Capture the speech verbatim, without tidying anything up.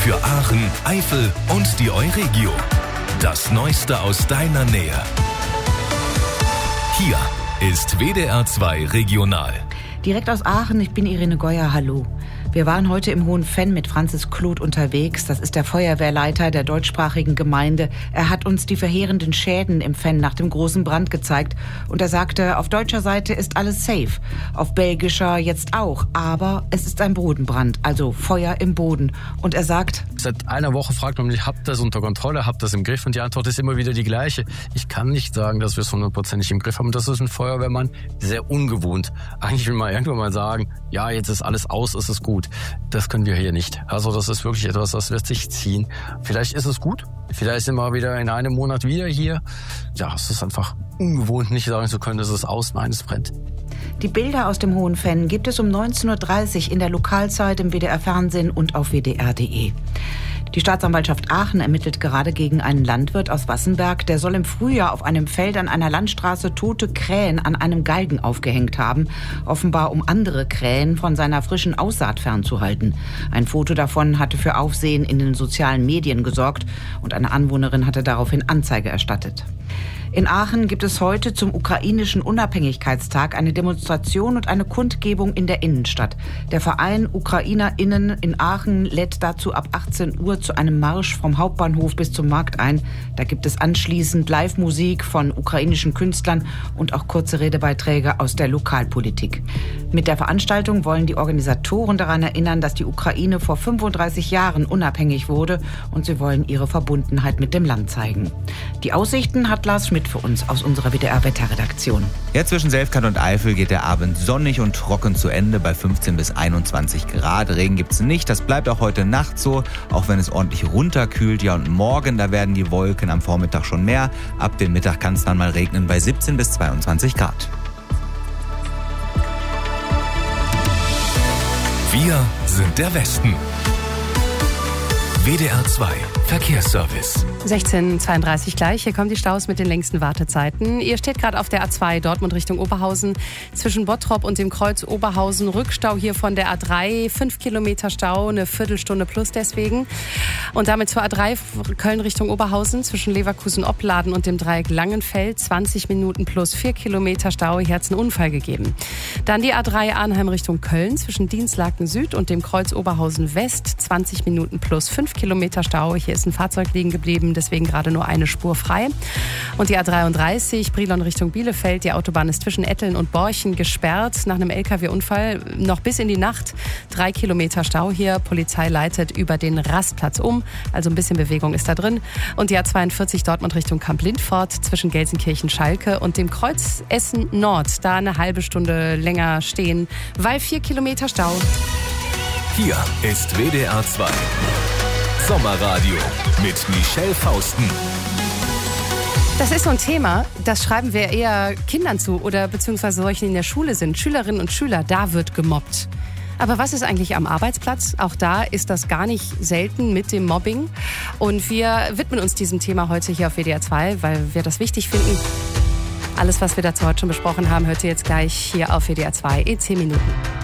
Für Aachen, Eifel und die Euregio. Das Neueste aus deiner Nähe. Hier ist W D R zwei Regional. Direkt aus Aachen, ich bin Irene Geuer, hallo. Wir waren heute im Hohenfenn mit Franzis Kloth unterwegs. Das ist der Feuerwehrleiter der deutschsprachigen Gemeinde. Er hat uns die verheerenden Schäden im Fenn nach dem großen Brand gezeigt. Und er sagte, auf deutscher Seite ist alles safe. Auf belgischer jetzt auch. Aber es ist ein Bodenbrand, also Feuer im Boden. Und er sagt... Seit einer Woche fragt man mich, habt ihr das unter Kontrolle, habt ihr das im Griff? Und die Antwort ist immer wieder die gleiche. Ich kann nicht sagen, dass wir es hundertprozentig im Griff haben. Das ist ein Feuerwehrmann sehr ungewohnt. Eigentlich will man irgendwann mal sagen, ja, jetzt ist alles aus, ist es gut. Das können wir hier nicht. Also das ist wirklich etwas, das wird sich ziehen. Vielleicht ist es gut, vielleicht sind wir wieder in einem Monat wieder hier. Ja, es ist einfach ungewohnt, nicht sagen zu können, es ist aus, nein, es brennt. Die Bilder aus dem Hohenfenn gibt es um neunzehn Uhr dreißig in der Lokalzeit im W D R-Fernsehen und auf W D R punkt de. Die Staatsanwaltschaft Aachen ermittelt gerade gegen einen Landwirt aus Wassenberg. Der soll im Frühjahr auf einem Feld an einer Landstraße tote Krähen an einem Galgen aufgehängt haben. Offenbar, um andere Krähen von seiner frischen Aussaat fernzuhalten. Ein Foto davon hatte für Aufsehen in den sozialen Medien gesorgt und eine Anwohnerin hatte daraufhin Anzeige erstattet. In Aachen gibt es heute zum ukrainischen Unabhängigkeitstag eine Demonstration und eine Kundgebung in der Innenstadt. Der Verein UkrainerInnen in Aachen lädt dazu ab achtzehn Uhr zu einem Marsch vom Hauptbahnhof bis zum Markt ein. Da gibt es anschließend Live-Musik von ukrainischen Künstlern und auch kurze Redebeiträge aus der Lokalpolitik. Mit der Veranstaltung wollen die Organisatoren daran erinnern, dass die Ukraine vor fünfunddreißig Jahren unabhängig wurde und sie wollen ihre Verbundenheit mit dem Land zeigen. Die Aussichten hat Lars Schmidt für uns aus unserer W D R-Wetterredaktion. Ja, zwischen Selfkant und Eifel geht der Abend sonnig und trocken zu Ende bei fünfzehn bis einundzwanzig Grad. Regen gibt's nicht, das bleibt auch heute Nacht so, auch wenn es ordentlich runterkühlt. Ja, und morgen, da werden die Wolken am Vormittag schon mehr. Ab dem Mittag kann es dann mal regnen bei siebzehn bis zweiundzwanzig Grad. Wir sind der Westen. W D R zwei Verkehrsservice. sechzehn Uhr zweiunddreißig gleich. Hier kommen die Staus mit den längsten Wartezeiten. Ihr steht gerade auf der A zwei Dortmund Richtung Oberhausen. Zwischen Bottrop und dem Kreuz Oberhausen. Rückstau hier von der A drei. Fünf Kilometer Stau, eine Viertelstunde plus deswegen. Und damit zur A drei Köln Richtung Oberhausen. Zwischen Leverkusen-Opladen und dem Dreieck Langenfeld. zwanzig Minuten plus vier Kilometer Stau. Hier hat es einen Unfall gegeben. Dann die A drei Arnheim Richtung Köln. Zwischen Dienstlaken Süd und dem Kreuz Oberhausen West. zwanzig Minuten plus fünf Kilometer Stau. Hier ist ein Fahrzeug liegen geblieben, deswegen gerade nur eine Spur frei. Und die A dreiunddreißig, Brilon Richtung Bielefeld. Die Autobahn ist zwischen Etteln und Borchen gesperrt. Nach einem L K W-Unfall noch bis in die Nacht. Drei Kilometer Stau hier. Polizei leitet über den Rastplatz um. Also ein bisschen Bewegung ist da drin. Und die A zweiundvierzig Dortmund Richtung Kamp-Lindfort. Zwischen Gelsenkirchen-Schalke und dem Kreuz Essen Nord. Da eine halbe Stunde länger stehen, weil vier Kilometer Stau. Hier ist W D R zwei. Sommerradio mit Michelle Fausten. Das ist so ein Thema, das schreiben wir eher Kindern zu oder beziehungsweise solchen, die in der Schule sind. Schülerinnen und Schüler, da wird gemobbt. Aber was ist eigentlich am Arbeitsplatz? Auch da ist das gar nicht selten mit dem Mobbing. Und wir widmen uns diesem Thema heute hier auf W D R zwei, weil wir das wichtig finden. Alles, was wir dazu heute schon besprochen haben, hört ihr jetzt gleich hier auf W D R zwei in zehn Minuten.